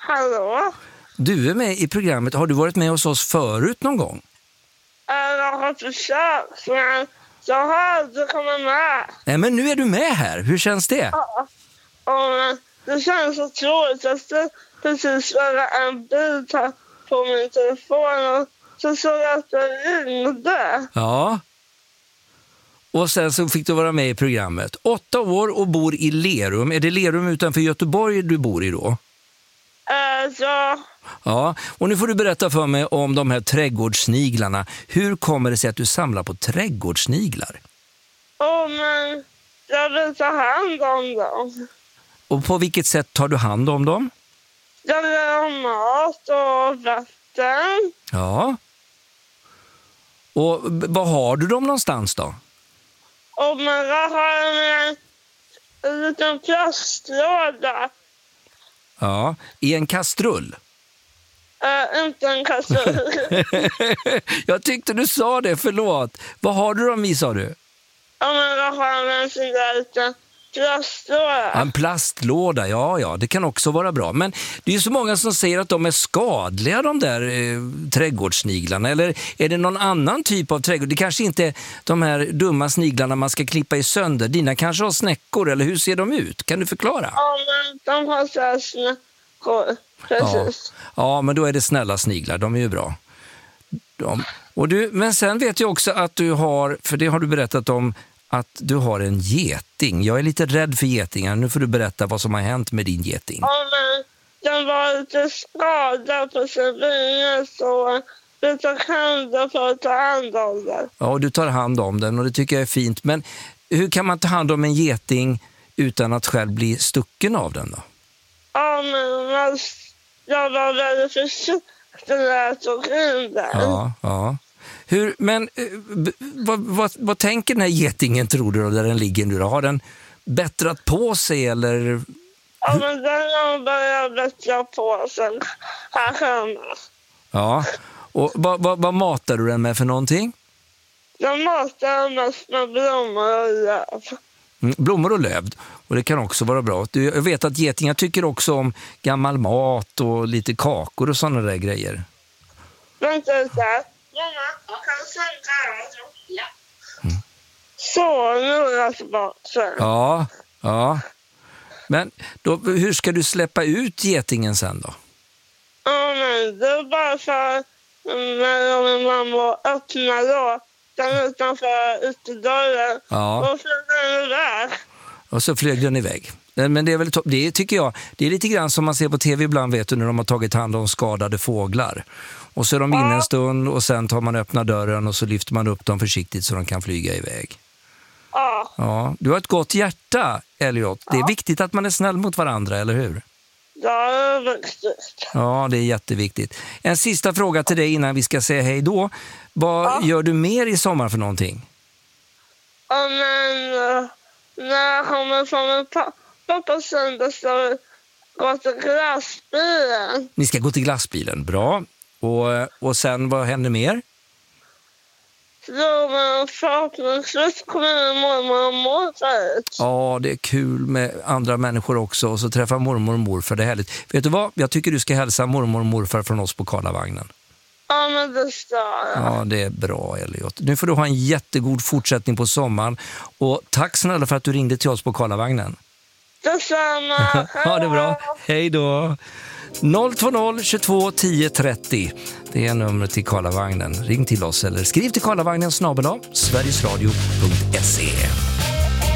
Hallå? Du är med i programmet. Har du varit med hos oss förut någon gång? Jag har försökt, men jag har aldrig kommit med. Nej, men nu är du med här. Hur känns det? Ja. Och det känns så tråkigt att det precis var en bild här på min telefon och så såg jag att det ringde. Ja. Och sen så fick du vara med i programmet. 8 år och bor i Lerum. Är det Lerum utanför Göteborg du bor i då? Ja. Ja, och nu får du berätta för mig om de här trädgårdssniglarna. Hur kommer det sig att du samlar på trädgårdssniglar? Men jag vill ta hand om dem. Och på vilket sätt tar du hand om dem? Jag vill ha mat och vatten. Ja. Och var har du dem någonstans då? Och jag har en liten plastlåda. Ja, i en kastrull. Inte en kastrull. Jag tyckte du sa det, förlåt. Vad har du dem i, sa du? Jag har en sån där liten plastlåda. En plastlåda, ja, det kan också vara bra. Men det är ju så många som säger att de är skadliga, de där trädgårdssniglarna. Eller är det någon annan typ av trädgård? Det kanske inte är de här dumma sniglarna man ska klippa i sönder. Dina kanske har snäckor, eller hur ser de ut? Kan du förklara? Ja, men de har så här snäckor. Precis. Ja, men då är det snälla sniglar. De är ju bra. Men sen vet jag också att du har, för det har du berättat om, att du har en geting. Jag är lite rädd för getingar. Nu får du berätta vad som har hänt med din geting. Ja, men den var lite skadad på sin vinge, så vi tar hand för att ta hand om den. Ja, du tar hand om den och det tycker jag är fint. Men hur kan man ta hand om en geting utan att själv bli stucken av den då? Ja, men jag var väldigt försiktig när jag tog in den. Ja. Vad tänker den här getingen, tror du, där den ligger nu då? Har den bättrat på sig eller? Ja, men den har börjat bättra på sig här hemma. Ja, och vad matar du den med för någonting? Jag matar den mest med blommor och löv. Blommor och löv, och det kan också vara bra. Jag vet att getingar tycker också om gammal mat och lite kakor och sådana där grejer. Vänta lite. Mamma, kan du sänka här? Ja. Så, nu är jag tillbaka. Ja. Men då, hur ska du släppa ut getingen sen då? Ja, men det är bara för när min mamma öppnar då den utanför utedörren. Ja. Och flyger den iväg. Och så flög den iväg. Men det är väl det tycker jag. Det är lite grann som man ser på tv ibland, vet du, när de har tagit hand om skadade fåglar. Och så är de inne en stund och sen tar man öppna dörren och så lyfter man upp dem försiktigt så de kan flyga iväg. Ja. Du har ett gott hjärta, Elliot. Det är viktigt att man är snäll mot varandra, eller hur? Ja, det är viktigt. Ja, det är jätteviktigt. En sista fråga till dig innan vi ska säga hej då. Vad gör du mer i sommar för någonting? Ja, men när jag kommer från min pappa på söndag så går till glassbilen. Ni ska gå till glassbilen, bra. Och sen, vad händer mer? Jo, men förhoppningsvis kommer min mormor och morfar ut. Ja, det är kul med andra människor också. Och så träffa mormor och morfar, det är härligt. Vet du vad? Jag tycker du ska hälsa mormor och morfar från oss på Karlavagnen. Ja, men det ska jag. Ja, det är bra, Elliot. Nu får du ha en jättegod fortsättning på sommaren. Och tack snälla för att du ringde till oss på Karlavagnen. Detsamma. Ha det bra. Hej då. 020 22 10 30. Det är numret till Karlavagnen. Ring till oss eller skriv till Karlavagnen @sverigesradio.se.